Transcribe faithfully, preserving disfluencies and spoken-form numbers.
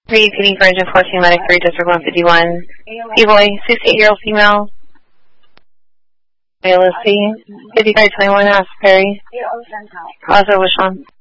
Repeating for engine fourteen, medic three, district one fifty-one. B-boy, sixty-eight-year-old female. A L S C, fifty-five twenty-one, Ask Perry. Also, which one?